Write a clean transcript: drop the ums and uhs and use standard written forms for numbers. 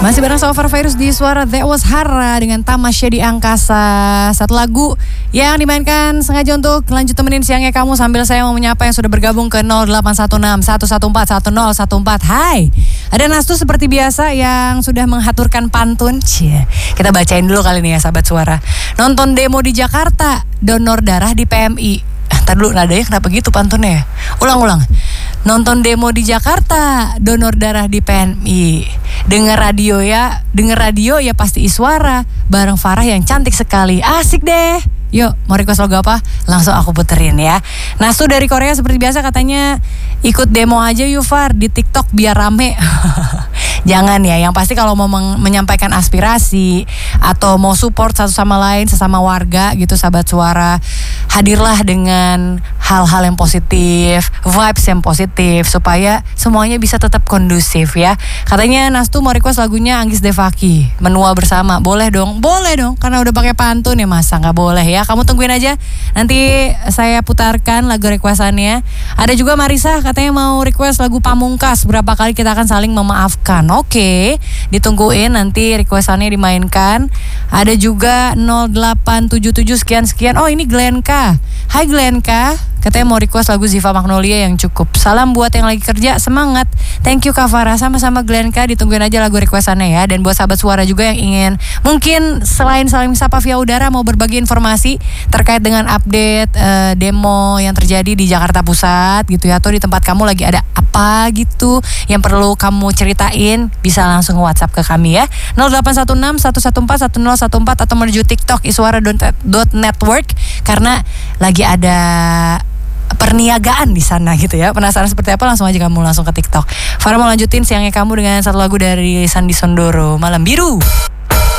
Masih bareng Sofa Virus di Suara That Was Hara dengan Tamasya di Angkasa. Satu lagu yang dimainkan sengaja untuk lanjut temenin siangnya kamu sambil saya mau menyapa yang sudah bergabung ke 0816 114 1014. Hai, ada Nastu seperti biasa yang sudah menghaturkan pantun. Kita bacain dulu kali ini ya sahabat Suara. Nonton demo di Jakarta, donor darah di PMI. Ntar dulu nadanya kenapa gitu pantunnya ya? Ulang. Nonton demo di Jakarta, donor darah di PMI. Dengar radio ya pasti Iswara. Bareng Farah yang cantik sekali. Asik deh. Yuk, mau request lagu apa? Langsung aku puterin ya. Nasu dari Korea seperti biasa katanya ikut demo aja yuk Far di TikTok biar rame. Jangan ya, yang pasti kalau mau menyampaikan aspirasi atau mau support satu sama lain, sesama warga gitu sahabat Suara, hadirlah dengan hal-hal yang positif, vibes yang positif supaya semuanya bisa tetap kondusif ya. Katanya Nastu mau request lagunya Anggis Devaki, Menua Bersama. Boleh dong, karena udah pakai pantun ya, masa nggak boleh ya. Kamu tungguin aja, nanti saya putarkan lagu requestannya. Ada juga Marisa katanya mau request lagu Pamungkas, berapa kali kita akan saling memaafkan. Oke, ditungguin nanti requestannya dimainkan. Ada juga 0877 sekian. Oh ini Glenka. Hai Glenka, katanya mau request lagu Ziva Magnolia yang cukup. Salam buat yang lagi kerja, semangat. Thank you Kak Farah, sama-sama Glenka. Ditungguin aja lagu requestannya ya. Dan buat sahabat Suara juga yang ingin mungkin selain saling sapa via udara mau berbagi informasi terkait dengan update demo yang terjadi di Jakarta Pusat gitu ya, atau di tempat kamu lagi ada apa gitu yang perlu kamu ceritain, bisa langsung WhatsApp ke kami ya 0816 114 1014 atau menuju TikTok iswara.network karena lagi ada perniagaan di sana gitu ya. Penasaran seperti apa? Langsung aja kamu langsung ke TikTok. Farah mau lanjutin siangnya kamu dengan satu lagu dari Sandi Sondoro, Malam Biru.